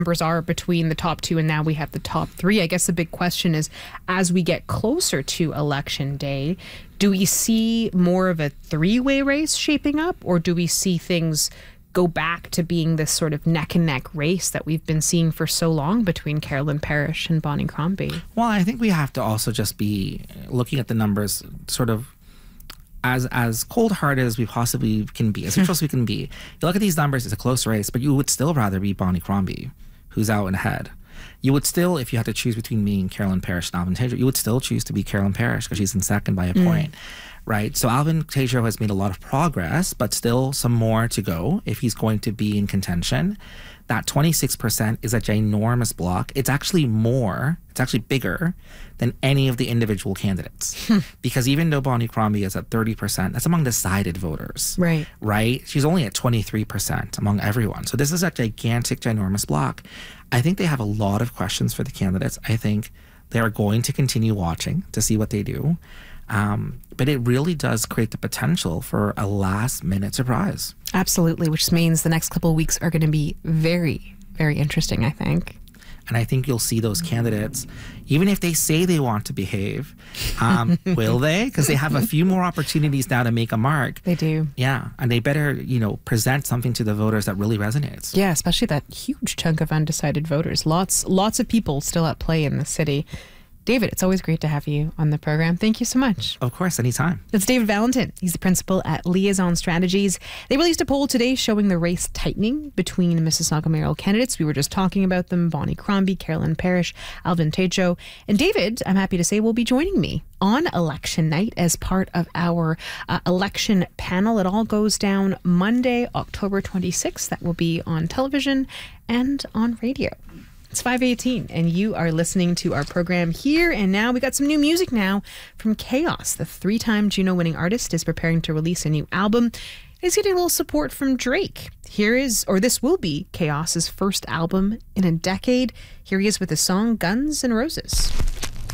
numbers are between the top two and now we have the top three. I guess the big question is, as we get closer to election day, do we see more of a three-way race shaping up, or do we see things go back to being this sort of neck and neck race that we've been seeing for so long between Carolyn Parrish and Bonnie Crombie? Well, I think we have to also just be looking at the numbers sort of as cold-hearted as we possibly can be, as neutral as we can be. You look at these numbers, it's a close race, but you would still rather be Bonnie Crombie, who's out and ahead. You would still, if you had to choose between me and Carolyn Parrish and Alvin Tedrow, you would still choose to be Carolyn Parrish because she's in second by a point, right? So Alvin Tedrow has made a lot of progress, but still some more to go if he's going to be in contention. That 26% is a ginormous block. It's actually bigger than any of the individual candidates. Because even though Bonnie Crombie is at 30%, that's among decided voters. Right? She's only at 23% among everyone. So this is a gigantic, ginormous block. I think they have a lot of questions for the candidates. I think they are going to continue watching to see what they do. But it really does create the potential for a last-minute surprise. Absolutely, which means the next couple of weeks are going to be very, very interesting, I think. And I think you'll see those candidates, even if they say they want to behave, will they? Because they have a few more opportunities now to make a mark. They do. Yeah, and they better, present something to the voters that really resonates. Yeah, especially that huge chunk of undecided voters. Lots of people still at play in the city. David, it's always great to have you on the program. Thank you so much. Of course, anytime. That's David Valentin. He's the principal at Liaison Strategies. They released a poll today showing the race tightening between Mississauga mayoral candidates. We were just talking about them: Bonnie Crombie, Carolyn Parrish, Alvin Tedrow. And David, I'm happy to say, will be joining me on election night as part of our election panel. It all goes down Monday, October 26th. That will be on television and on radio. It's 5:18, and you are listening to our program Here and Now. We got some new music now from Chaos. The 3-time Juno-winning artist is preparing to release a new album. He's getting a little support from Drake. This will be Chaos's first album in a decade. Here he is with the song Guns N' Roses.